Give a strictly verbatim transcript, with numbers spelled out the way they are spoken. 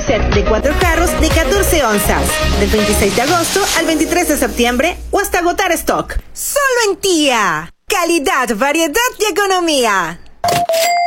set de cuatro carros de catorce onzas. Del veintiséis de agosto al veintitrés de septiembre o hasta agotar stock. Solo en Tía. Calidad, variedad y economía.